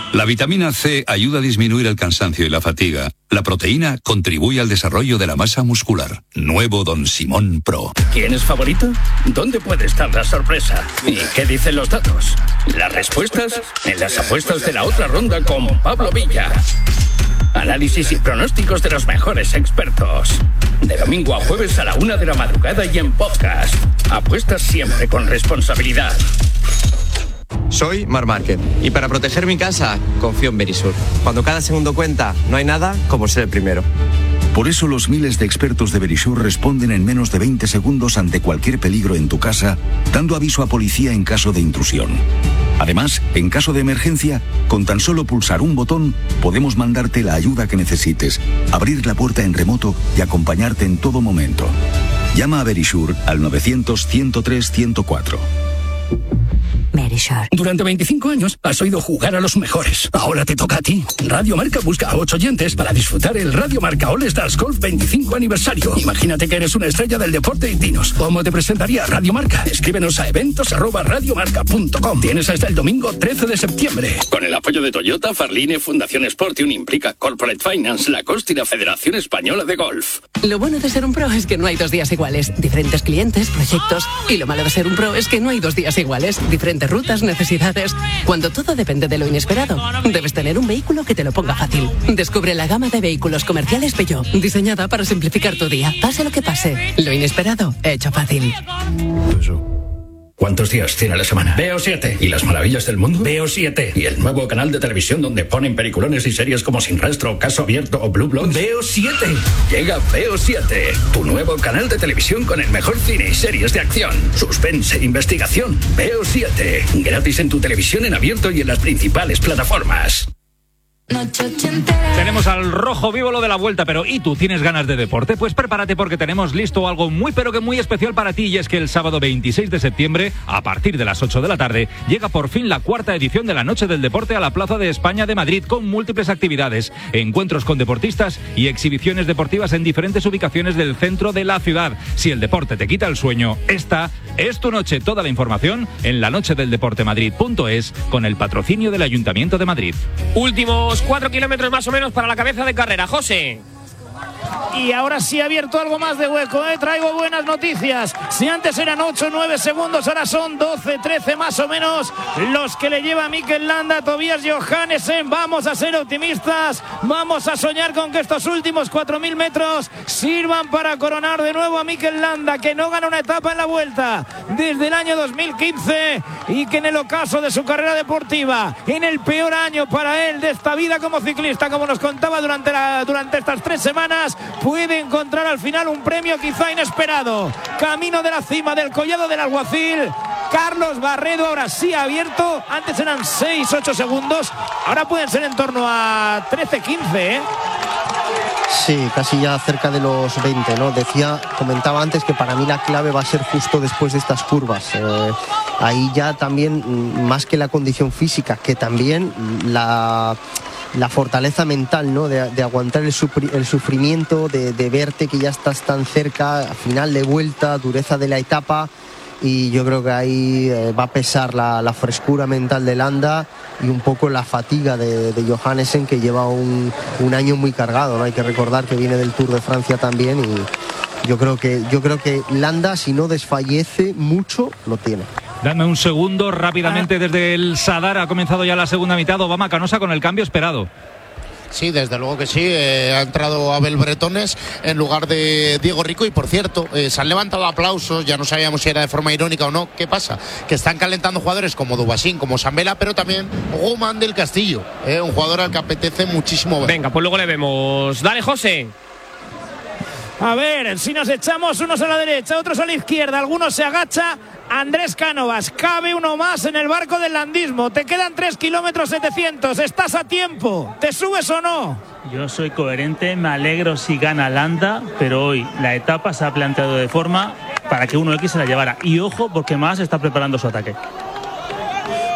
La vitamina C ayuda a disminuir el cansancio y la fatiga. La proteína contribuye al desarrollo de la masa muscular. Nuevo Don Simón Pro. ¿Quién es favorito? ¿Dónde puede estar la sorpresa? ¿Y qué dicen los datos? Las respuestas en las apuestas de la otra ronda con Pablo Villa. Análisis y pronósticos de los mejores expertos. De domingo a jueves a la 1 de la madrugada y en podcast. Apuestas siempre con responsabilidad. Soy Marc Márquez y para proteger mi casa confío en Verisur. Cuando cada segundo cuenta, no hay nada como ser el primero. Por eso los miles de expertos de Verisur responden en menos de 20 segundos ante cualquier peligro en tu casa, dando aviso a policía en caso de intrusión. Además, en caso de emergencia, con tan solo pulsar un botón, podemos mandarte la ayuda que necesites, abrir la puerta en remoto y acompañarte en todo momento. Llama a Verisur al 900-103-104. Verisur. Durante 25 años has oído jugar a los mejores. Ahora te toca a ti. Radio Marca busca a 8 oyentes para disfrutar el Radio Marca All Stars Golf 25 aniversario. Imagínate que eres una estrella del deporte y dinos ¿cómo te presentaría Radio Marca? Escríbenos a eventos@radiomarca.com. Tienes hasta el domingo 13 de septiembre. Con el apoyo de Toyota, Farline, Fundación Sportium, Implica, Corporate Finance, Lacoste y la Federación Española de Golf. Lo bueno de ser un pro es que no hay 2 días iguales. Diferentes clientes, proyectos. Y lo malo de ser un pro es que no hay 2 días iguales. Diferentes rutas, necesidades. Cuando todo depende de lo inesperado, debes tener un vehículo que te lo ponga fácil. Descubre la gama de vehículos comerciales Peugeot, diseñada para simplificar tu día. Pase lo que pase, lo inesperado, hecho fácil. ¿Cuántos días tiene la semana? Veo 7. ¿Y las maravillas del mundo? Veo 7. ¿Y el nuevo canal de televisión donde ponen peliculones y series como Sin Rastro, Caso Abierto o Blue Bloods? Veo 7. Llega Veo 7, tu nuevo canal de televisión con el mejor cine y series de acción, suspense, investigación. Veo 7. Gratis en tu televisión en abierto y en las principales plataformas. Tenemos al rojo vivo lo de la vuelta, pero ¿y tú tienes ganas de deporte? Pues prepárate porque tenemos listo algo muy pero que muy especial para ti, y es que el sábado 26 de septiembre, a partir de las 8 de la tarde, llega por fin la 4ª edición de la Noche del Deporte a la Plaza de España de Madrid, con múltiples actividades, encuentros con deportistas y exhibiciones deportivas en diferentes ubicaciones del centro de la ciudad. Si el deporte te quita el sueño, esta es tu noche. Toda la información en lanochedeldeportemadrid.es con el patrocinio del Ayuntamiento de Madrid. Últimos 4 kilómetros más o menos para la cabeza de carrera, José. Y ahora sí ha abierto algo más de hueco, Traigo buenas noticias. Si antes eran 8-9 segundos, ahora son 12-13 más o menos los que le lleva Mikel Landa, Tobias Johannesen. Vamos a ser optimistas, vamos a soñar con que estos últimos 4.000 metros sirvan para coronar de nuevo a Mikel Landa, que no gana una etapa en la Vuelta desde el año 2015 y que en el ocaso de su carrera deportiva, en el peor año para él de esta vida como ciclista, como nos contaba durante estas 3 semanas, puede encontrar al final un premio quizá inesperado. Camino de la cima del Collado del Alguacil, Carlos Barredo ahora sí ha abierto. Antes eran 6-8 segundos, ahora pueden ser en torno a 13-15, Sí, casi ya cerca de los 20, ¿no? Comentaba antes que para mí la clave va a ser justo después de estas curvas. Ahí ya también, más que la condición física, que también la fortaleza mental, ¿no? De aguantar el sufrimiento, de verte que ya estás tan cerca, final de vuelta, dureza de la etapa. Y yo creo que ahí va a pesar la frescura mental de Landa y un poco la fatiga de Johannesen, que lleva un año muy cargado, ¿no? Hay que recordar que viene del Tour de Francia también, y yo creo que Landa, si no desfallece mucho, lo tiene. Dame un segundo rápidamente. Desde el Sadar ha comenzado ya la segunda mitad. Obama Canosa con el cambio esperado. Sí, desde luego que sí, ha entrado Abel Bretones en lugar de Diego Rico. Y por cierto, se han levantado aplausos, ya no sabíamos si era de forma irónica o no. ¿Qué pasa? Que están calentando jugadores como Dubasín, como Sambela, pero también Roman del Castillo, un jugador al que apetece muchísimo ver. Venga, pues luego le vemos. Dale, José. A ver, si nos echamos unos a la derecha, otros a la izquierda, algunos se agacha. Andrés Cánovas, cabe uno más en el barco del landismo. Te quedan 3 kilómetros 700, estás a tiempo. ¿Te subes o no? Yo soy coherente, me alegro si gana Landa, pero hoy la etapa se ha planteado de forma para que 1X se la llevara. Y ojo, porque más está preparando su ataque.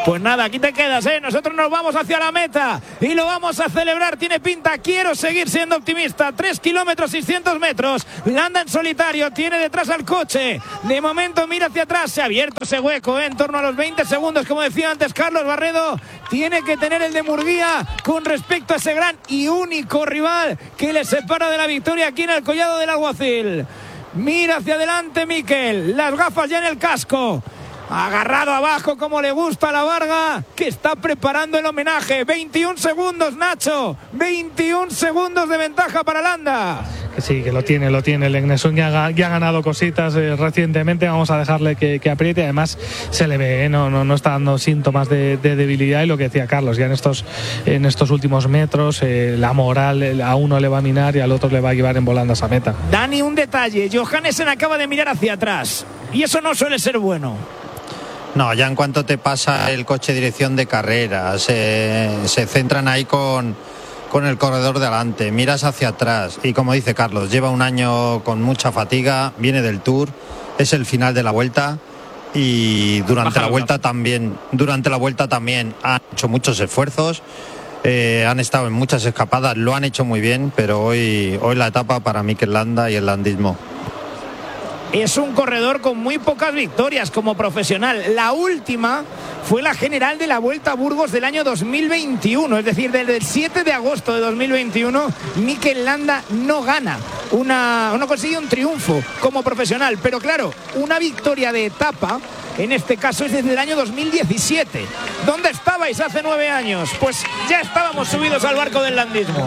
Pues nada, aquí te quedas, nosotros nos vamos hacia la meta y lo vamos a celebrar, tiene pinta, quiero seguir siendo optimista. 3 kilómetros 600 metros, Landa en solitario, tiene detrás al coche, de momento mira hacia atrás, se ha abierto ese hueco, en torno a los 20 segundos, como decía antes Carlos Barredo, tiene que tener el de Murguía con respecto a ese gran y único rival que le separa de la victoria aquí en el Collado del Alguacil. Mira hacia adelante Mikel, las gafas ya en el casco, agarrado abajo como le gusta a la Varga, que está preparando el homenaje. 21 segundos, Nacho, 21 segundos de ventaja para Landa. Sí, que lo tiene el Egnesund, ya ha ganado cositas recientemente, vamos a dejarle que apriete, además se le ve, no está dando síntomas de debilidad, y lo que decía Carlos, ya en estos últimos metros la moral a uno le va a minar y al otro le va a llevar en volandas a meta. Dani, un detalle, Johannesen acaba de mirar hacia atrás y eso no suele ser bueno. No, ya en cuanto te pasa el coche dirección de carrera, se centran ahí con el corredor de adelante, miras hacia atrás y, como dice Carlos, lleva un año con mucha fatiga, viene del Tour, es el final de la Vuelta y durante la Vuelta también han hecho muchos esfuerzos, han estado en muchas escapadas, lo han hecho muy bien, pero hoy la etapa para Mikel Landa y el landismo. Es un corredor con muy pocas victorias como profesional. La última fue la general de la Vuelta a Burgos del año 2021. Es decir, desde el 7 de agosto de 2021, Mikel Landa no gana. No consigue un triunfo como profesional. Pero claro, una victoria de etapa, en este caso es desde el año 2017. ¿Dónde estabais hace 9 años? Pues ya estábamos subidos al barco del landismo.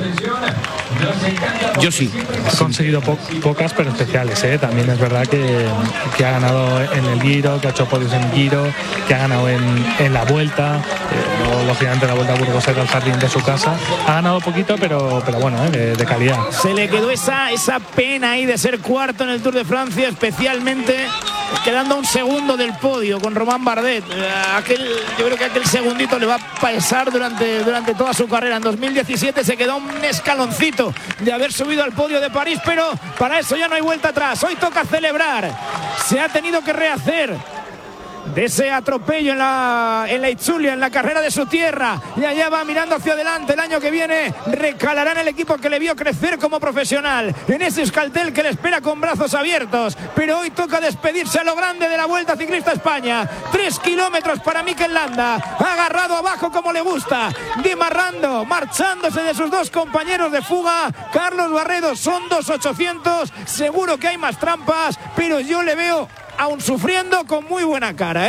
Yo sí. Ha conseguido pocas, pero especiales, También es verdad que ha ganado en el Giro, que ha hecho podios en el Giro, que ha ganado en la Vuelta. Lógicamente la Vuelta a Burgos era el jardín de su casa. Ha ganado poquito, pero bueno, de calidad. Se le quedó esa pena ahí de ser cuarto en el Tour de Francia, especialmente quedando un segundo del podio con Román Bardet. Yo creo que aquel segundito le va a pesar durante toda su carrera. En 2017 se quedó un escaloncito de haber subido al podio de París, pero para eso ya no hay vuelta atrás. Hoy toca celebrar. Se ha tenido que rehacer de ese atropello en la Itzulia, en la carrera de su tierra, y allá va mirando hacia adelante. El año que viene recalará en el equipo que le vio crecer como profesional, en ese Euskaltel que le espera con brazos abiertos, pero hoy toca despedirse a lo grande de la Vuelta Ciclista España. 3 kilómetros para Mikel Landa, agarrado abajo como le gusta, dimarrando, marchándose de sus dos compañeros de fuga. Carlos Barredo, son 2.800, seguro que hay más trampas, pero yo le veo aún sufriendo con muy buena cara,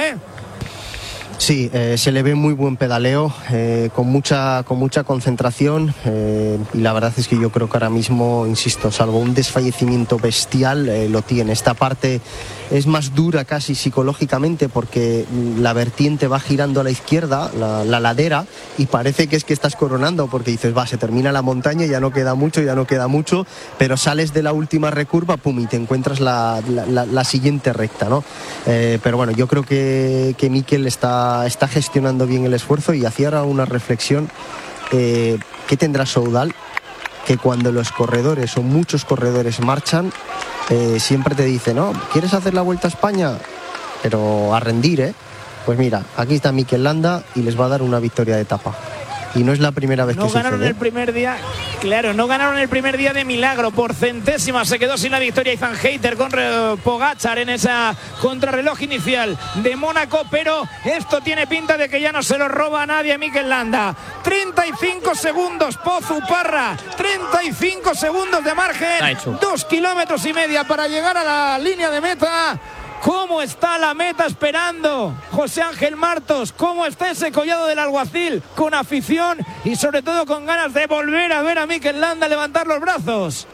Sí, se le ve muy buen pedaleo, con mucha concentración, y la verdad es que yo creo que ahora mismo, insisto, salvo un desfallecimiento bestial, lo tiene. Esta parte es más dura casi psicológicamente porque la vertiente va girando a la izquierda, la ladera, y parece que es que estás coronando porque dices, se termina la montaña, ya no queda mucho, pero sales de la última recurva, pum, y te encuentras la siguiente recta, ¿no? Pero bueno, yo creo que Mikel está gestionando bien el esfuerzo, y hacía ahora una reflexión. ¿Qué tendrá Soudal? Que cuando los corredores o muchos corredores marchan, siempre te dice, ¿no? ¿Quieres hacer la Vuelta a España? Pero a rendir, Pues mira, aquí está Mikel Landa y les va a dar una victoria de etapa. Y no es la primera vez que sucede. No ganaron el primer día, claro, no ganaron el primer día de milagro. Por centésimas se quedó sin la victoria Ethan Hayter con Pogačar en esa contrarreloj inicial de Mónaco, pero esto tiene pinta de que ya no se lo roba a nadie Mikel Landa. 35 segundos, Pozu Parra, 35 segundos de margen, 2 kilómetros y medio para llegar a la línea de meta. ¿Cómo está la meta esperando José Ángel Martos? ¿Cómo está ese Collado del Alguacil? Con afición y sobre todo con ganas de volver a ver a Mikel Landa levantar los brazos.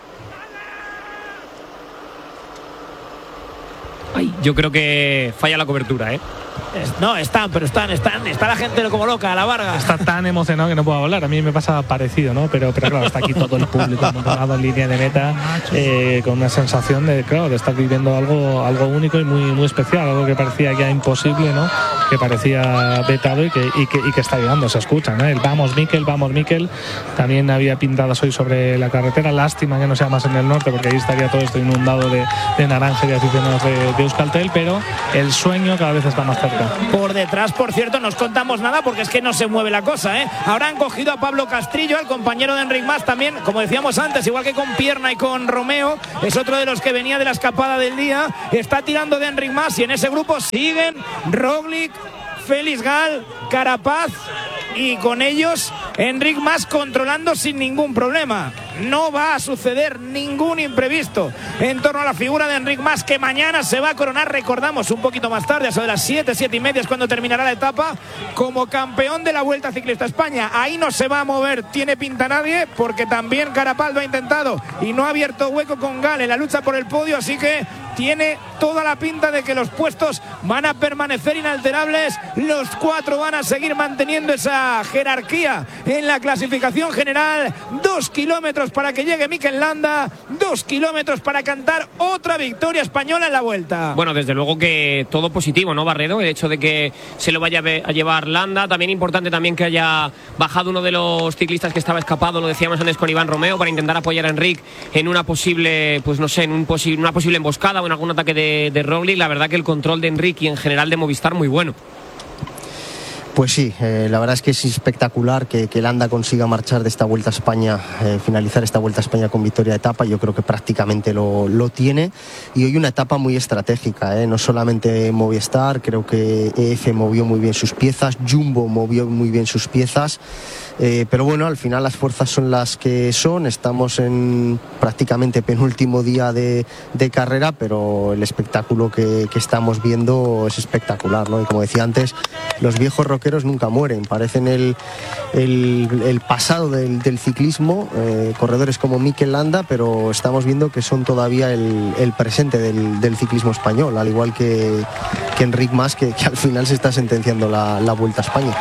Yo creo que falla la cobertura, No, están está la gente como loca, la Varga. Está tan emocionado que no puedo hablar. A mí me pasa parecido, ¿no? Pero claro, está aquí todo el público amontonado en línea de meta, con una sensación de estar viviendo algo único y muy especial, algo que parecía ya imposible, ¿no? Que parecía vetado y que está llegando, se escucha, ¿no? El vamos Mikel. También había pintadas hoy sobre la carretera. Lástima que no sea más en el norte, porque ahí estaría todo esto inundado de naranja y de aficionados de Euskaltel, pero el sueño cada vez está más cerca. Por detrás, por cierto, no os contamos nada porque es que no se mueve la cosa, ¿eh? Ahora han cogido a Pablo Castrillo, al compañero de Enric Mas también, como decíamos antes, igual que con Pierna y con Romeo, es otro de los que venía de la escapada del día, está tirando de Enric Mas y en ese grupo siguen Roglic, Félix Gal, Carapaz y con ellos Enric Mas controlando sin ningún problema. No va a suceder ningún imprevisto en torno a la figura de Enric Mas, que mañana se va a coronar, recordamos, un poquito más tarde, a eso de las 7:30 es cuando terminará la etapa, como campeón de la Vuelta Ciclista España. Ahí no se va a mover, tiene pinta nadie, porque también Carapaz lo ha intentado y no ha abierto hueco con Gal en la lucha por el podio, así que tiene toda la pinta de que los puestos van a permanecer inalterables. Los cuatro van a seguir manteniendo esa jerarquía en la clasificación general. 2 kilómetros para que llegue Mikel Landa, 2 kilómetros para cantar otra victoria española en la Vuelta. Bueno, desde luego que todo positivo, ¿no, Barredo? El hecho de que se lo vaya a llevar Landa. También importante también que haya bajado uno de los ciclistas que estaba escapado, lo decíamos antes con Iván Romeo, para intentar apoyar a Enric en una posible, pues no sé, en una posible emboscada o en algún ataque de Roglic. La verdad que el control de Enric y en general de Movistar muy bueno. Pues sí, la verdad es que es espectacular que Landa consiga marchar de esta Vuelta a España, finalizar esta Vuelta a España con victoria de etapa. Yo creo que prácticamente lo tiene, y hoy una etapa muy estratégica, no solamente Movistar, creo que EF movió muy bien sus piezas, Jumbo movió muy bien sus piezas, pero bueno, al final las fuerzas son las que son. Estamos en prácticamente penúltimo día de carrera, pero el espectáculo que estamos viendo es espectacular, ¿no? Y como decía antes, los viejos rockeros nunca mueren, parecen el pasado del ciclismo, corredores como Mikel Landa, pero estamos viendo que son todavía el presente del ciclismo español, al igual que Enric Mas, que al final se está sentenciando la Vuelta a España.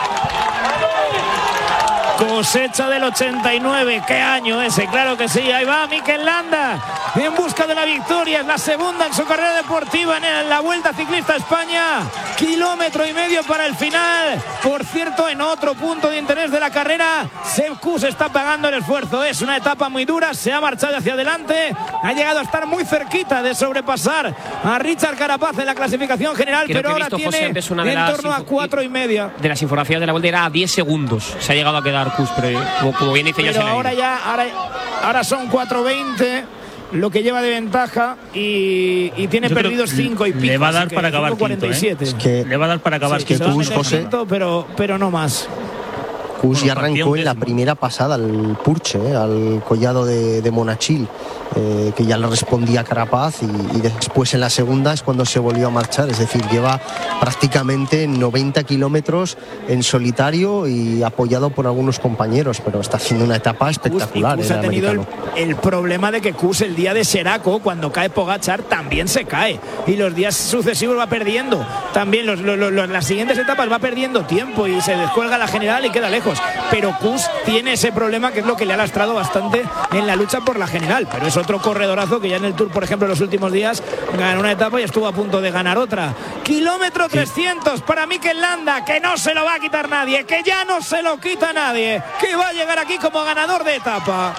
Cosecha del 89, qué año ese, claro que sí. Ahí va Mikel Landa en busca de la victoria, es la segunda en su carrera deportiva en la Vuelta Ciclista España. 1,5 kilómetros para el final. Por cierto, en otro punto de interés de la carrera, Sepp Kuss está pagando el esfuerzo. Es una etapa muy dura, se ha marchado hacia adelante, ha llegado a estar muy cerquita de sobrepasar a Richard Carapaz en la clasificación general. Creo, pero ahora tiene en torno a 4,5. De las infografías de la Vuelta era a 10 segundos. Se ha llegado a quedar Kuss, pero como bien dice, pero ahora son 4,20 lo que lleva de ventaja, y tiene perdidos 5 y pico. Le va a dar para acabar 47. Es que le va a dar para acabar quinto, pero no más. Kuss ya arrancó en la primera pasada al Purche, al collado de Monachil, que ya le respondía Carapaz, y después en la segunda es cuando se volvió a marchar. Es decir, lleva prácticamente 90 kilómetros en solitario y apoyado por algunos compañeros, pero está haciendo una etapa espectacular. Kuss ha tenido el problema de que Kuss el día de Seraco, cuando cae Pogačar, también se cae, y los días sucesivos va perdiendo también, las siguientes etapas va perdiendo tiempo y se descuelga la general y queda lejos. Pero Kuss tiene ese problema, que es lo que le ha lastrado bastante en la lucha por la general, pero es otro corredorazo que ya en el Tour, por ejemplo, en los últimos días ganó una etapa y estuvo a punto de ganar otra. 300 para Mikel Landa, que no se lo va a quitar nadie, que ya no se lo quita nadie, que va a llegar aquí como ganador de etapa.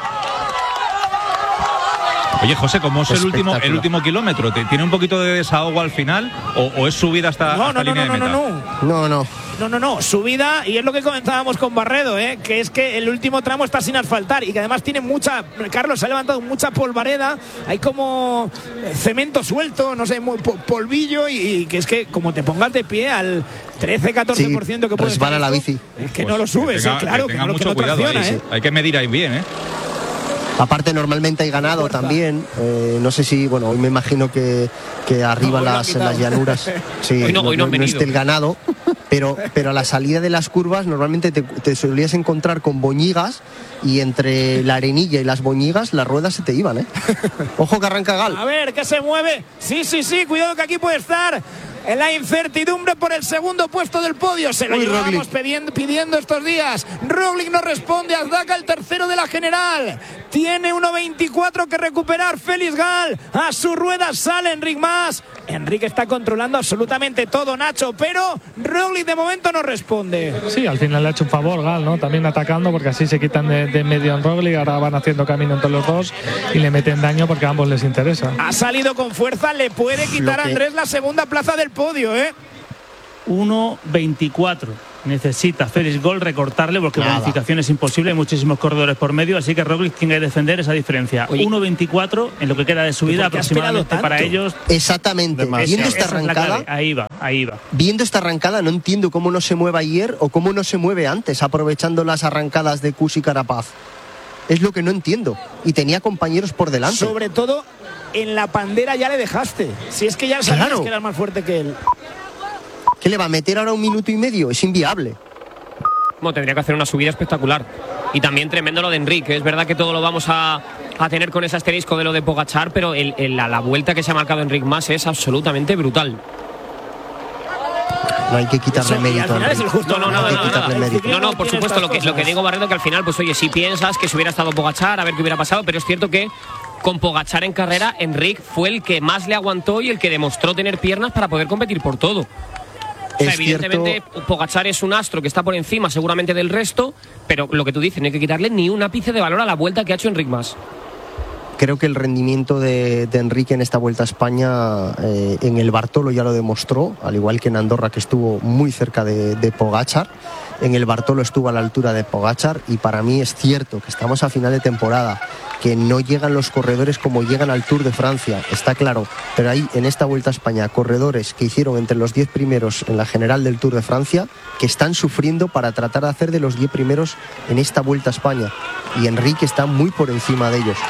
Oye, José, ¿cómo es el último kilómetro? ¿Tiene un poquito de desahogo al final o es subida hasta línea de meta? No, subida, y es lo que comentábamos con Barredo, que es que el último tramo está sin asfaltar y que además tiene Carlos ha levantado mucha polvareda, hay como cemento suelto, no sé, polvillo, y que es que como te pongas de pie al 13-14% que puedes resbala la bici. Es que no lo subes, claro, que mucho cuidado ahí, hay que medir ahí bien, Aparte, normalmente hay ganado también. No sé si, bueno, hoy me imagino que arriba en las llanuras hoy no esté el ganado, pero a la salida de las curvas normalmente te solías encontrar con boñigas, y entre la arenilla y las boñigas las ruedas se te iban, Ojo que arranca Gal. A ver, que se mueve. Sí, cuidado que aquí puede estar en la incertidumbre por el segundo puesto del podio. Se lo llevamos pidiendo estos días. Roglic no responde, Azdaca el tercero de la general. Tiene 1,24 que recuperar Félix Gal. A su rueda sale Enric Mas. Enric está controlando absolutamente todo, Nacho, pero Roglic de momento no responde. Sí, al final le ha hecho un favor Gal, ¿no? También atacando, porque así se quitan de medio en Roglic. Ahora van haciendo camino entre los dos y le meten daño porque a ambos les interesa. Ha salido con fuerza, le puede quitar a Andrés la segunda plaza del podio, 1.24. Necesita Félix Gol recortarle porque bonificación es imposible, hay muchísimos corredores por medio, así que Roglic tiene que defender esa diferencia. 1.24 en lo que queda de subida aproximadamente para ellos. Exactamente. Viendo esta arrancada, ahí va. Viendo esta arrancada no entiendo cómo no se mueve ayer o cómo no se mueve antes, aprovechando las arrancadas de Kuss y Carapaz. Es lo que no entiendo. Y tenía compañeros por delante. Sobre todo en la pandera ya le dejaste. Si es que ya sabías que eras más fuerte que él. ¿Qué le va a meter ahora 1 minuto y medio? Es inviable. Bueno, tendría que hacer una subida espectacular. Y también tremendo lo de Enrique. Es verdad que todo lo vamos a tener con ese asterisco de lo de Pogačar, pero la vuelta que se ha marcado Enric Mas es absolutamente brutal. No hay que quitarle mérito. No, por supuesto, lo que digo, Barredo, que al final, pues oye, si piensas que si hubiera estado Pogačar, a ver qué hubiera pasado, pero es cierto que con Pogačar en carrera, Enric fue el que más le aguantó y el que demostró tener piernas para poder competir por todo. O sea, evidentemente, Pogačar es un astro que está por encima seguramente del resto, pero lo que tú dices, no hay que quitarle ni un ápice de valor a la vuelta que ha hecho Enric Mas. Creo que el rendimiento de Enrique en esta Vuelta a España en el Bartolo ya lo demostró, al igual que en Andorra, que estuvo muy cerca de Pogačar. En el Bartolo estuvo a la altura de Pogačar, y para mí es cierto que estamos a final de temporada, que no llegan los corredores como llegan al Tour de Francia, está claro, pero hay en esta Vuelta a España corredores que hicieron entre los 10 primeros en la general del Tour de Francia, que están sufriendo para tratar de hacer de los 10 primeros en esta Vuelta a España, y Enrique está muy por encima de ellos.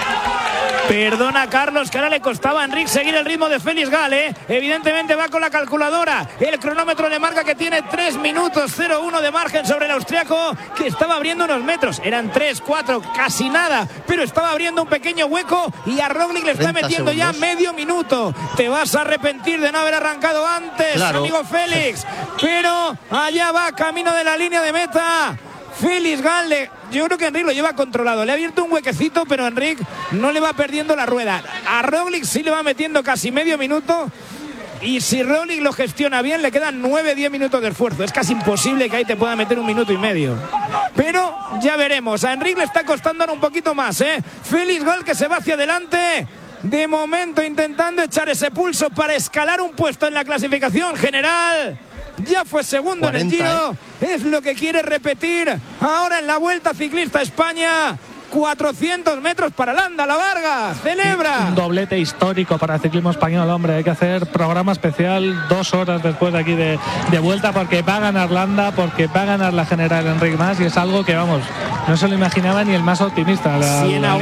Perdona, Carlos, que ahora le costaba a Enric seguir el ritmo de Félix Gal, Evidentemente va con la calculadora. El cronómetro le marca que tiene 3 minutos 01 de margen sobre el austriaco, que estaba abriendo unos metros. Eran 3, 4, casi nada, pero estaba abriendo un pequeño hueco, y a Roglic le está metiendo ya medio minuto. Te vas a arrepentir de no haber arrancado antes, amigo Félix. Pero allá va, camino de la línea de meta. Félix Gal, yo creo que Enric lo lleva controlado. Le ha abierto un huequecito, pero Enric no le va perdiendo la rueda. A Roglic sí le va metiendo casi medio minuto. Y si Roglic lo gestiona bien, le quedan 9-10 minutos de esfuerzo. Es casi imposible que ahí te pueda meter 1 minuto y medio. Pero ya veremos. A Enric le está costando un poquito más, Félix Gal, que se va hacia adelante. De momento intentando echar ese pulso para escalar un puesto en la clasificación general. Ya fue segundo 40, en el Giro, es lo que quiere repetir ahora en la Vuelta Ciclista España. 400 metros para Landa, la Varga, celebra. Un doblete histórico para el ciclismo español, hombre. Hay que hacer programa especial 2 horas después de aquí de vuelta, porque va a ganar Landa, porque va a ganar la general Enric Mas, y es algo que, vamos, no se lo imaginaba ni el más optimista. Si en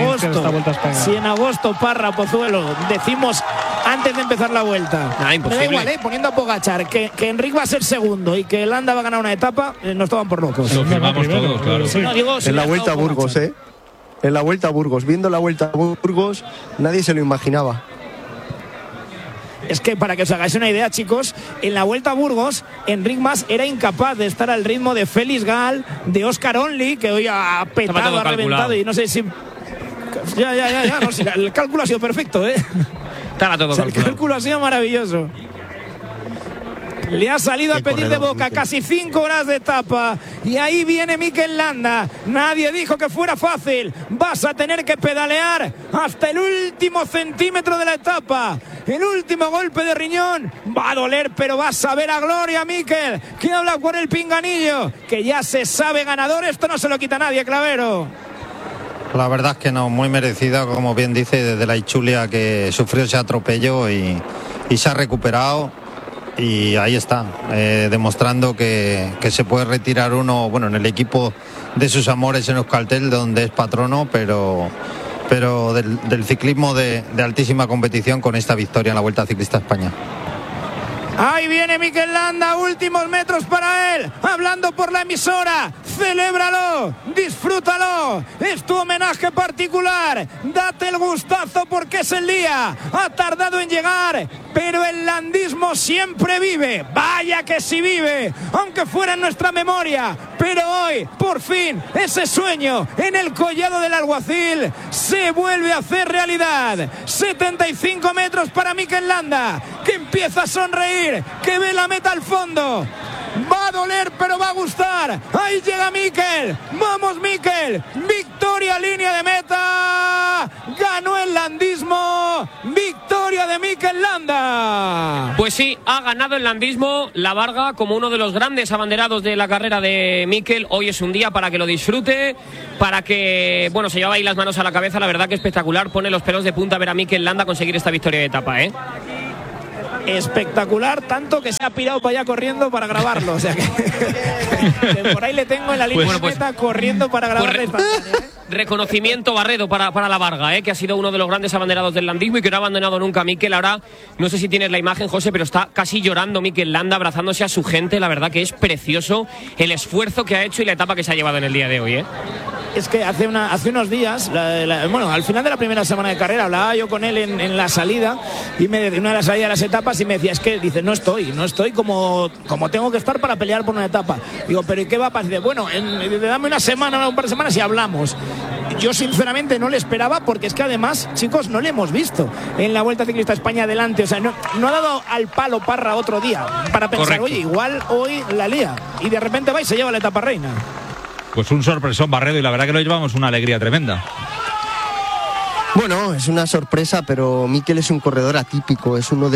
agosto, Parra, Pozuelo, decimos antes de empezar la Vuelta, imposible. Me da igual, poniendo a Pogačar que Enric va a ser segundo y que Landa va a ganar una etapa, nos toman por locos. Lo firmamos todos, claro. Sí. No, digo, en la Vuelta a Burgos, En la Vuelta a Burgos, viendo la Vuelta a Burgos, nadie se lo imaginaba. Es que para que os hagáis una idea, chicos, en la Vuelta a Burgos, Enric Mas era incapaz de estar al ritmo de Félix Gal, de Oscar Only, que hoy ha petado, ha reventado, y no sé si... Ya, no sé, el cálculo ha sido perfecto, Estaba todo calculado. El cálculo ha sido maravilloso. Le ha salido a pedir de boca, casi 5 horas de etapa, y ahí viene Mikel Landa. Nadie dijo que fuera fácil. Vas a tener que pedalear hasta el último centímetro de la etapa. El último golpe de riñón va a doler, pero vas a ver a gloria, Mikel, que habla por el pinganillo, que ya se sabe ganador. Esto no se lo quita nadie, Clavero. La verdad es que no, muy merecida, como bien dice, desde la Ichulia, que sufrió ese atropello y se ha recuperado. Y ahí está, demostrando que se puede retirar uno, bueno, en el equipo de sus amores en Euskaltel, donde es patrono, pero del ciclismo de altísima competición, con esta victoria en la Vuelta Ciclista España. Ahí viene Mikel Landa, últimos metros para él, hablando por la emisora. Celébralo, disfrútalo, es tu homenaje particular, date el gustazo porque es el día. Ha tardado en llegar, pero el landismo siempre vive, vaya que sí vive, aunque fuera en nuestra memoria. Pero hoy, por fin, ese sueño en el collado del Alguacil se vuelve a hacer realidad. 75 metros para Mikel Landa, que empieza a sonreír, que ve la meta al fondo. Va a doler, pero va a gustar. Ahí llega Mikel. Vamos, Mikel. Victoria, línea de meta. Ganó el landismo. Victoria de Mikel Landa. Varga. Pues sí, ha ganado el landismo la Varga como uno de los grandes abanderados de la carrera de Mikel. Hoy es un día para que lo disfrute, para que, bueno, se lleva ahí las manos a la cabeza. La verdad que espectacular, pone los pelos de punta ver a Mikel Landa conseguir esta victoria de etapa, Espectacular, tanto que se ha pirado para allá corriendo para grabarlo. O sea que por ahí le tengo en la línea meta corriendo para grabar la instantánea. Reconocimiento, Barredo, para la Varga, que ha sido uno de los grandes abanderados del landismo y que no ha abandonado nunca a Mikel. Ahora, no sé si tienes la imagen, José, pero está casi llorando Mikel Landa, abrazándose a su gente. La verdad que es precioso el esfuerzo que ha hecho y la etapa que se ha llevado en el día de hoy, Es que hace unos días, al final de la primera semana de carrera, hablaba yo con él en la salida, y en una de las salidas de las etapas, y me decía, es que, dice, no estoy como tengo que estar para pelear por una etapa. Digo, pero ¿y qué va a pasar? Dice, bueno, dame una semana, un par de semanas y hablamos. Yo sinceramente no le esperaba, porque es que además, chicos, no le hemos visto en la Vuelta Ciclista España adelante. O sea, no ha dado al palo Parra otro día para pensar, oye, igual hoy la lía, y de repente va y se lleva la etapa reina. Pues un sorpresón, Barredo, y la verdad que lo llevamos una alegría tremenda. Bueno, es una sorpresa, pero Mikel es un corredor atípico, es uno de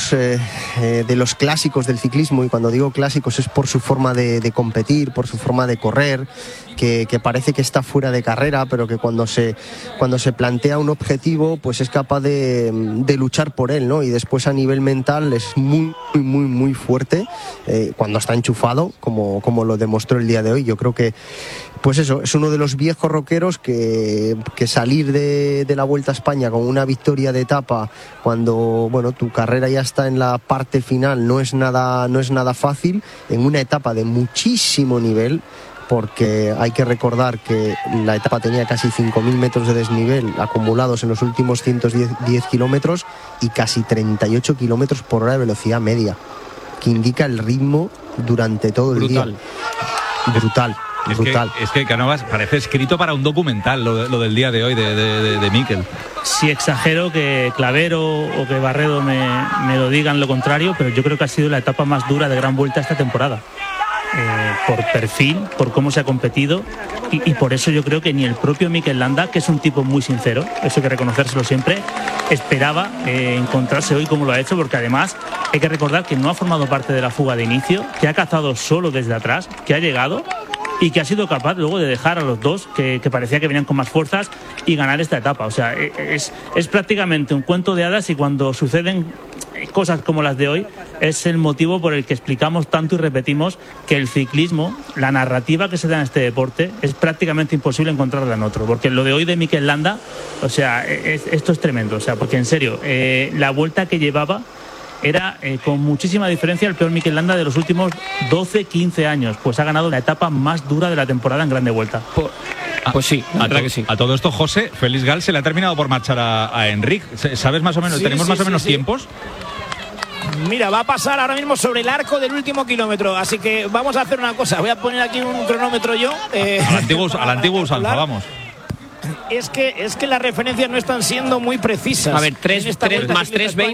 los clásicos del ciclismo, y cuando digo clásicos es por su forma de competir, por su forma de correr, que parece que está fuera de carrera, pero que cuando se plantea un objetivo, pues es capaz de luchar por él, ¿no? Y después a nivel mental es muy, muy, muy fuerte cuando está enchufado, como lo demostró el día de hoy. Yo creo que, pues eso, es uno de los viejos rockeros que salir de la Vuelta a España con una victoria de etapa cuando, bueno, tu carrera ya está en la parte final, no es nada fácil, en una etapa de muchísimo nivel, porque hay que recordar que la etapa tenía casi 5.000 metros de desnivel acumulados en los últimos 110 kilómetros y casi 38 kilómetros por hora de velocidad media, que indica el ritmo durante todo el día. Brutal. Es que Cánovas parece escrito para un documental lo del día de hoy de Mikel. Si exagero que Clavero o que Barredo me lo digan lo contrario, pero yo creo que ha sido la etapa más dura de Gran Vuelta esta temporada. Por perfil, por cómo se ha competido, y por eso yo creo que ni el propio Mikel Landa, que es un tipo muy sincero, eso hay que reconocérselo siempre, esperaba encontrarse hoy como lo ha hecho, porque además hay que recordar que no ha formado parte de la fuga de inicio, que ha cazado solo desde atrás, que ha llegado y que ha sido capaz luego de dejar a los dos que parecía que venían con más fuerzas y ganar esta etapa. O sea, es prácticamente un cuento de hadas, y cuando suceden cosas como las de hoy es el motivo por el que explicamos tanto y repetimos que el ciclismo, la narrativa que se da en este deporte, es prácticamente imposible encontrarla en otro, porque lo de hoy de Mikel Landa, o sea, esto es tremendo, o sea, porque en serio, la vuelta que llevaba era con muchísima diferencia el peor Mikel Landa de los últimos 12-15 años, pues ha ganado la etapa más dura de la temporada en Grande Vuelta. Pues sí, que sí. A todo esto, José, Félix Gal se le ha terminado por marchar a Enric. ¿Sabes más o menos? ¿Tenemos más o menos tiempos? Mira, va a pasar ahora mismo sobre el arco del último kilómetro, así que vamos a hacer una cosa. Voy a poner aquí un cronómetro yo. A la antigua usanza, vamos. Es que las referencias no están siendo muy precisas. A ver, más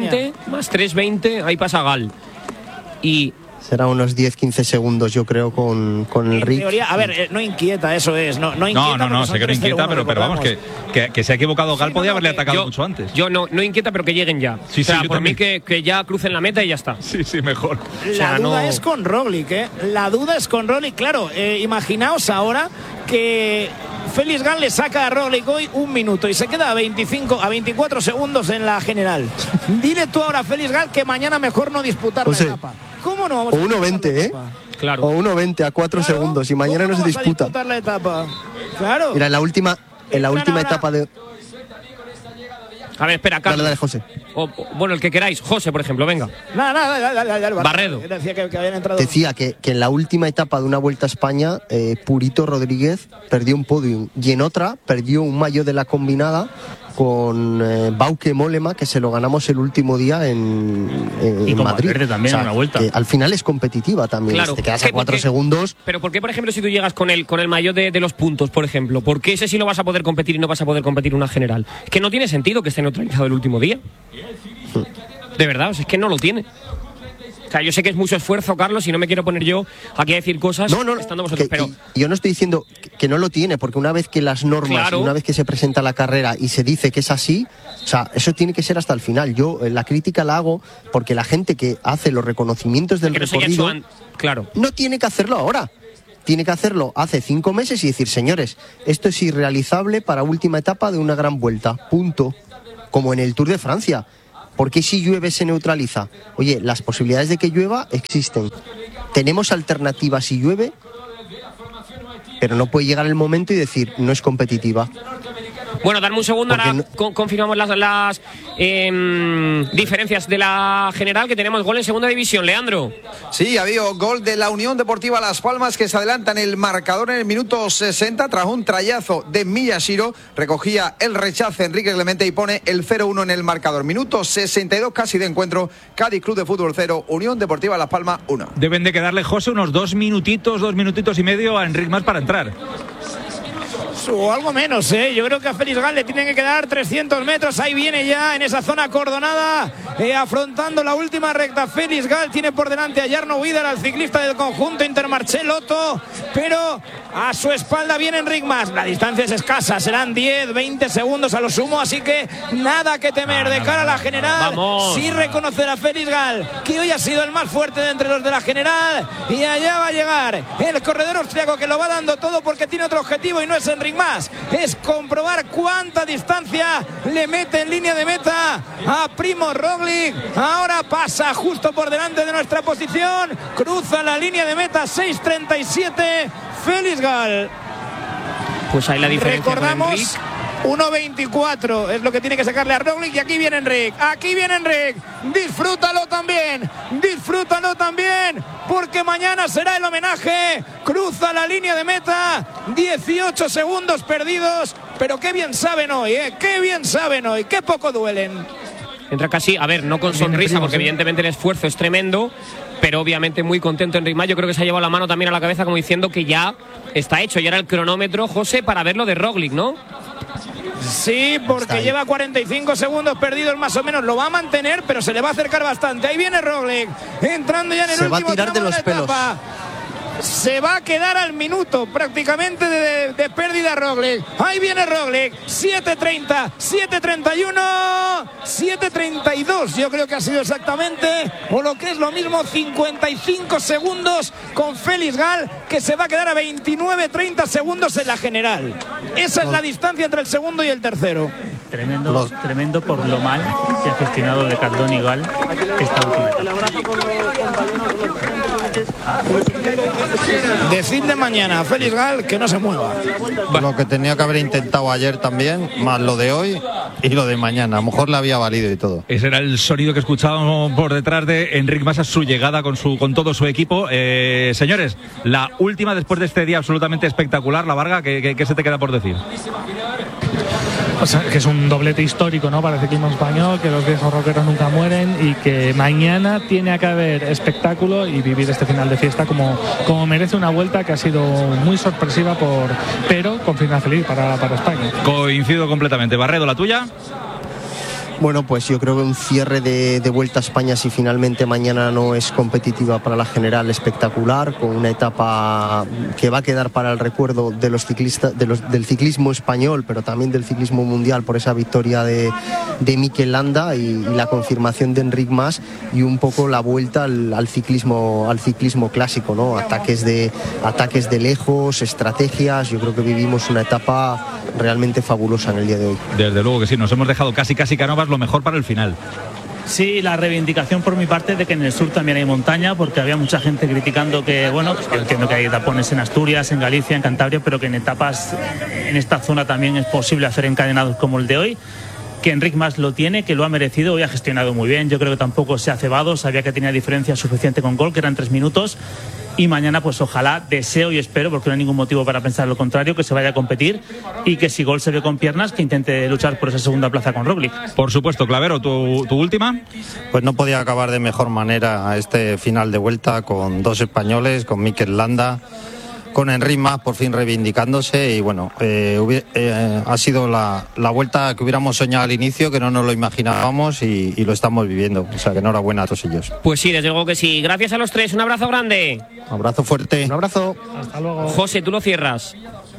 3.20, ahí pasa Gal. Y será unos 10-15 segundos, yo creo, con el Rick. Teoría, a ver, no inquieta, eso es. No inquieta. No, sé que no inquieta, pero vamos, que se ha equivocado Gal, podía haberle atacado mucho antes. Yo no inquieta, pero que lleguen ya. Sí, o sea, por también. mí que ya crucen la meta y ya está. Sí, mejor. La duda es con Roglic, La duda es con Roglic, claro. Imaginaos ahora que Félix Gal le saca a Roglic hoy 1 minuto y se queda a 24 segundos en la general. Dile tú ahora a Félix Gal que mañana mejor no disputar la etapa. ¿Cómo no vamos o 1.20, Claro. O 1.20 a 4 segundos y mañana no se disputa. La etapa? Claro. Mira, en la última etapa de... A ver, espera, Carlos. Dale, José. Bueno, el que queráis. José, por ejemplo, venga. Dale. Barredo. Decía que en la última etapa de una Vuelta a España, Purito Rodríguez perdió un podium, y en otra perdió un maillot de la combinada con Bauke Mollema, que se lo ganamos el último día en Madrid. Valverde también, una vuelta. Que al final es competitiva también. Claro. Si te quedas a 4 segundos. Pero ¿por qué, por ejemplo, si tú llegas con el maillot de los puntos, por ejemplo, por qué ese sí lo vas a poder competir y no vas a poder competir una general? Es que no tiene sentido que esté neutralizado el último día. De verdad, es que no lo tiene. O sea, yo sé que es mucho esfuerzo, Carlos, y no me quiero poner yo aquí a decir cosas estando vosotros, pero... Yo no estoy diciendo que no lo tiene, porque una vez que las normas, una vez que se presenta la carrera y se dice que es así, o sea, eso tiene que ser hasta el final. Yo la crítica la hago porque la gente que hace los reconocimientos del recorrido no tiene que hacerlo ahora. Tiene que hacerlo hace 5 meses y decir, señores, esto es irrealizable para última etapa de una gran vuelta, punto. Como en el Tour de Francia. ¿Por qué si llueve se neutraliza? Oye, las posibilidades de que llueva existen. Tenemos alternativas si llueve, pero no puede llegar el momento y decir, no es competitiva. Bueno, dame un segundo, ahora confirmamos las diferencias de la general, que tenemos gol en segunda división. Leandro. Sí, ha habido gol de la Unión Deportiva Las Palmas, que se adelanta en el marcador en el minuto 60 tras un trayazo de Miyashiro. Recogía el rechace Enrique Clemente y pone el 0-1 en el marcador. Minuto 62 casi de encuentro. Cádiz Club de Fútbol 0, Unión Deportiva Las Palmas 1. Deben de quedarle, José, unos 2 minutitos y medio a Enric Mas para entrar. O algo menos, ¿eh? Yo creo que a Félix Gal le tienen que quedar 300 metros. Ahí viene ya en esa zona acordonada, afrontando la última recta. Félix Gal tiene por delante a Jarno Vidal, al ciclista del conjunto Intermarché Lotto, pero a su espalda viene Enric Mas. La distancia es escasa, serán 10, 20 segundos a lo sumo, así que nada que temer de cara a la general. Sí reconocer a Félix Gal, que hoy ha sido el más fuerte de entre los de la general, y allá va a llegar el corredor austriaco, que lo va dando todo porque tiene otro objetivo y no es Enric Mas, es comprobar cuánta distancia le mete en línea de meta a Primož Roglič. Ahora pasa justo por delante de nuestra posición, cruza la línea de meta, 6:37 Félix Gal. Pues ahí la diferencia. Recordamos, 1:24 es lo que tiene que sacarle a Roglič, y aquí viene Enric, disfrútalo también, porque mañana será el homenaje. Cruza la línea de meta, 18 segundos perdidos, pero qué bien saben hoy, qué poco duelen. Entra casi, a ver, no con sonrisa, porque evidentemente el esfuerzo es tremendo, pero obviamente muy contento Enric Mas. Yo creo que se ha llevado la mano también a la cabeza, como diciendo que ya está hecho. Y ahora el cronómetro, José, para ver lo de Roglič, ¿no? Sí, porque lleva 45 segundos perdidos más o menos. Lo va a mantener, pero se le va a acercar bastante. Ahí viene Roglič, entrando ya en el último tramo. Se va a tirar de los pelos. Se va a quedar al minuto prácticamente de pérdida Roglič. Ahí viene Roglič, 7:30, 7:31, 7:32 yo creo que ha sido exactamente, o lo que es lo mismo, 55 segundos con Félix Gal, que se va a quedar a 29-30 segundos en la general. Esa es la distancia entre el segundo y el tercero. Tremendo por lo mal que ha gestionado de Cardón y Gal esta última etapa. Decirle mañana a Félix Gal que no se mueva. Lo que tenía que haber intentado ayer también, más lo de hoy y lo de mañana. A lo mejor le había valido y todo. Ese era el sonido que escuchábamos por detrás de Enric Mas a su llegada con todo su equipo. Señores, la última después de este día absolutamente espectacular, la Varga, ¿qué se te queda por decir? O sea, que es un doblete histórico, ¿no?, para el ciclismo español, que los viejos rockeros nunca mueren, y que mañana tiene que haber espectáculo y vivir este final de fiesta como merece una vuelta que ha sido muy sorpresiva, pero con final feliz para España. Coincido completamente. Barredo, ¿la tuya? Bueno, pues yo creo que un cierre de Vuelta a España, si finalmente mañana no es competitiva para la general, espectacular, con una etapa que va a quedar para el recuerdo de los ciclistas, del ciclismo español, pero también del ciclismo mundial, por esa victoria de Mikel Landa y la confirmación de Enric Mas, y un poco la vuelta al ciclismo clásico, ¿no? Ataques de lejos, estrategias. Yo creo que vivimos una etapa realmente fabulosa en el día de hoy. Desde luego que sí, nos hemos dejado casi Canovas lo mejor para el final. Sí, la reivindicación por mi parte de que en el sur también hay montaña, porque había mucha gente criticando que, bueno, yo entiendo que hay tapones en Asturias, en Galicia, en Cantabria, pero que en etapas en esta zona también es posible hacer encadenados como el de hoy. Que Enric Mas lo tiene, que lo ha merecido, hoy ha gestionado muy bien. Yo creo que tampoco se ha cebado, sabía que tenía diferencia suficiente con gol, que eran 3 minutos. Y mañana, pues ojalá, deseo y espero, porque no hay ningún motivo para pensar lo contrario, que se vaya a competir, y que si Gol se ve con piernas, que intente luchar por esa segunda plaza con Roglič. Por supuesto. Clavero, ¿tu última? Pues no podía acabar de mejor manera este final de vuelta, con dos españoles, con Mikel Landa, con Enric Mas por fin reivindicándose y bueno, ha sido la vuelta que hubiéramos soñado al inicio, que no nos lo imaginábamos y lo estamos viviendo. O sea que enhorabuena a todos ellos. Pues sí, desde luego que sí. Gracias a los tres, un abrazo grande. Un abrazo fuerte. Un abrazo. Hasta luego. José, tú lo cierras.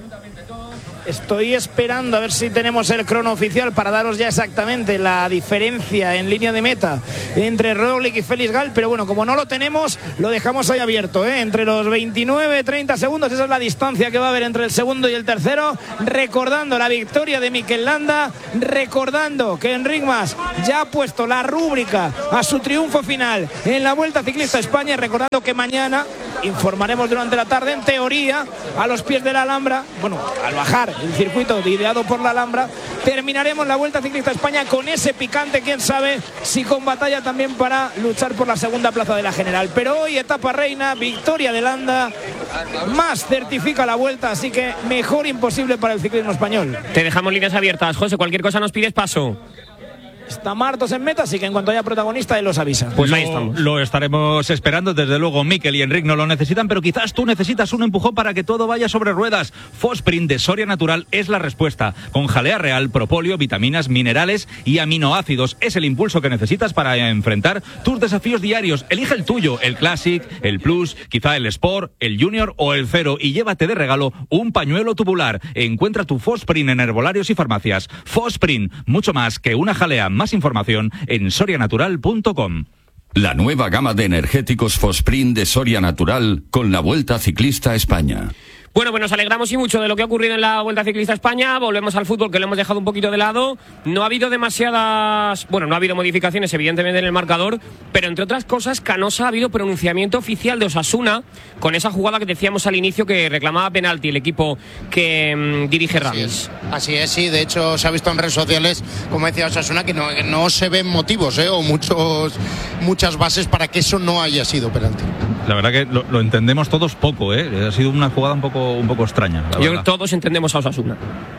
Estoy esperando a ver si tenemos el crono oficial para daros ya exactamente la diferencia en línea de meta entre Roglic y Félix Gal, pero bueno, como no lo tenemos, lo dejamos ahí abierto, entre los 29-30 segundos, esa es la distancia que va a haber entre el segundo y el tercero, recordando la victoria de Mikel Landa, recordando que Enric Mas ya ha puesto la rúbrica a su triunfo final en la Vuelta Ciclista España, y recordando que mañana informaremos durante la tarde, en teoría, a los pies de la Alhambra, bueno, al bajar el circuito ideado por la Alhambra, terminaremos la Vuelta Ciclista España con ese picante, quién sabe si con batalla también para luchar por la segunda plaza de la general. Pero hoy etapa reina, victoria de Landa, Mas certifica la Vuelta, así que mejor imposible para el ciclismo español. Te dejamos líneas abiertas, José, cualquier cosa nos pides paso. Está Martos en meta, así que en cuanto haya protagonista, él los avisa. Pues ahí estamos. Lo estaremos esperando, desde luego. Mikel y Enric no lo necesitan, pero quizás tú necesitas un empujón para que todo vaya sobre ruedas. Fosprint de Soria Natural es la respuesta. Con jalea real, propóleo, vitaminas, minerales y aminoácidos. Es el impulso que necesitas para enfrentar tus desafíos diarios. Elige el tuyo, el Classic, el Plus, quizá el Sport, el Junior o el Cero, y llévate de regalo un pañuelo tubular. Encuentra tu Fosprint en herbolarios y farmacias. Fosprint, mucho más que una jalea. Más información en sorianatural.com. La nueva gama de energéticos Fosprint de Soria Natural con la Vuelta Ciclista España. Bueno, pues nos alegramos y mucho de lo que ha ocurrido en la Vuelta Ciclista España. Volvemos al fútbol, que lo hemos dejado un poquito de lado. No ha habido demasiadas... Bueno, no ha habido modificaciones, evidentemente, en el marcador, pero entre otras cosas, Canosa, ha habido pronunciamiento oficial de Osasuna con esa jugada que decíamos al inicio que reclamaba penalti el equipo que dirige Ramis. Así es, sí. De hecho, se ha visto en redes sociales, como decía Osasuna, que no se ven motivos o muchas bases para que eso no haya sido penalti. La verdad que lo entendemos todos poco, Ha sido una jugada un poco extraña. Todos entendemos a Osasuna.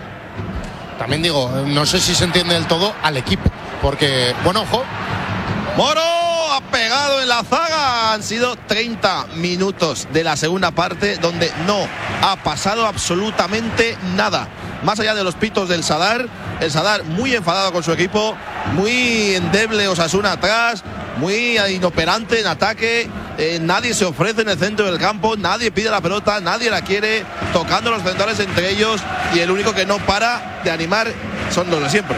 También digo, no sé si se entiende del todo al equipo, porque, bueno, ojo, Moro ha pegado en la zaga. Han sido 30 minutos de la segunda parte donde no ha pasado absolutamente nada. Más allá de los pitos del Sadar, el Sadar muy enfadado con su equipo, muy endeble Osasuna atrás, muy inoperante en ataque. Nadie se ofrece en el centro del campo, nadie pide la pelota, nadie la quiere, tocando los centrales entre ellos, y el único que no para de animar son los de siempre.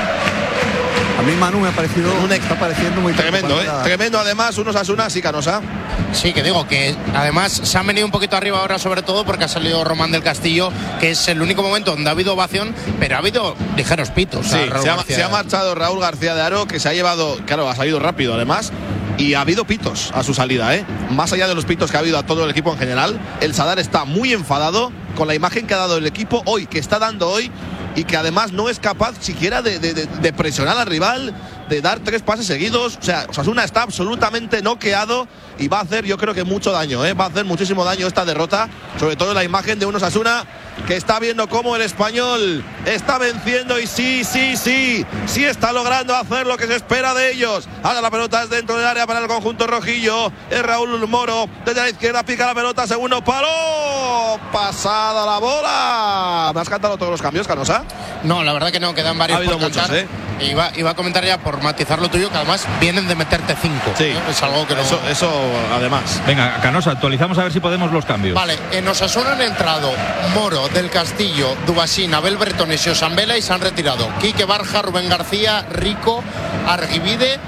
A mí Manu me ha parecido, está pareciendo muy tremendo, tremendo. Además, unos Osasuna sí, Canosa. Sí, que digo que además se han venido un poquito arriba ahora, sobre todo porque ha salido Román del Castillo, que es el único momento donde ha habido ovación, pero ha habido ligeros pitos. Sí, se ha marchado Raúl García de Haro, que se ha llevado, claro, ha salido rápido además, y ha habido pitos a su salida, Más allá de los pitos que ha habido a todo el equipo en general, el Sadar está muy enfadado con la imagen que ha dado el equipo hoy, que está dando hoy, y que además no es capaz siquiera de presionar al rival, de dar 3 pases seguidos. O sea, Osasuna está absolutamente noqueado y va a hacer, yo creo que mucho daño, va a hacer muchísimo daño esta derrota, sobre todo la imagen de un Osasuna que está viendo cómo el Español está venciendo, y sí está logrando hacer lo que se espera de ellos. Ahora la pelota es dentro del área para el conjunto rojillo, es Raúl Moro, desde la izquierda pica la pelota, segundo palo, pasada la bola. ¿Me has cantado todos los cambios, Canosa? No, la verdad que no, quedan varios por cantar. Iba a comentar ya, por matizar lo tuyo, que además vienen de meterte 5. Sí, es algo que no... Eso además. Venga, Canosa, actualizamos a ver si podemos los cambios. Vale, en Osasuna han entrado Moro, Del Castillo, Dubasín, Abel Bretones y Osambela, y se han retirado Quique Barja, Rubén García, Rico, Arguivide,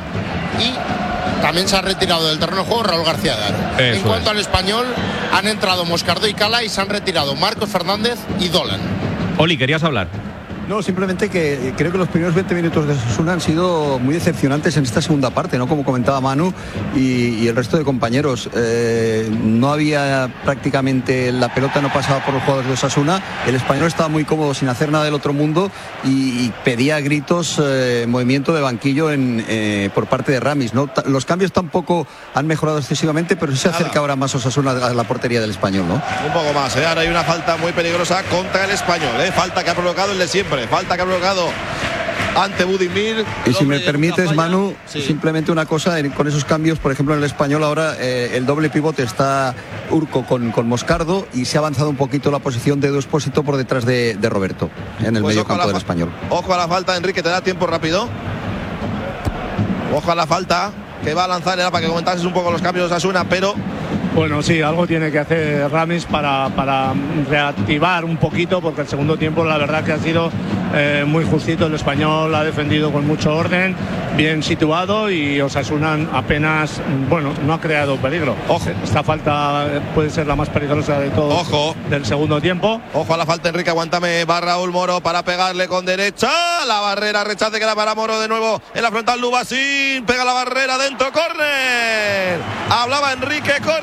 y también se ha retirado del terreno de juego Raúl García de Haro. En cuanto al Español, han entrado Moscardó y Cala, y se han retirado Marcos Fernández y Dolan. Oli, ¿querías hablar? No, simplemente que creo que los primeros 20 minutos de Osasuna han sido muy decepcionantes en esta segunda parte, ¿no? Como comentaba Manu y el resto de compañeros. No había prácticamente, la pelota no pasaba por los jugadores de Osasuna. El Español estaba muy cómodo sin hacer nada del otro mundo y pedía a gritos movimiento de banquillo por parte de Ramis, ¿no? Los cambios tampoco han mejorado excesivamente, pero sí se acerca ahora más Osasuna a la portería del Español, ¿no? Un poco más, Ahora hay una falta muy peligrosa contra el Español, Falta que ha provocado el de siempre. Falta que ha provocado ante Budimir. Y si me permites, Manu, simplemente una cosa, con esos cambios, por ejemplo, en el Español ahora el doble pivote está Urco con Moscardo y se ha avanzado un poquito la posición de Edu Expósito por detrás de Roberto en el medio campo del Español. Ojo a la falta, Enrique, ¿te da tiempo rápido? Ojo a la falta que va a lanzar, era para que comentases un poco los cambios de Osasuna, pero... Bueno, sí, algo tiene que hacer Ramis para reactivar un poquito, porque el segundo tiempo la verdad que ha sido muy justito. El Español ha defendido con mucho orden, bien situado, y Osasuna apenas, bueno, no ha creado peligro. Ojo. Esta falta puede ser la más peligrosa de todo. Ojo. Del segundo tiempo. Ojo a la falta, Enrique, aguántame, va Raúl Moro para pegarle con derecha, la barrera, rechace que era para Moro de nuevo, en la frontal Lubasín, pega la barrera dentro, córner. Hablaba Enrique, córner.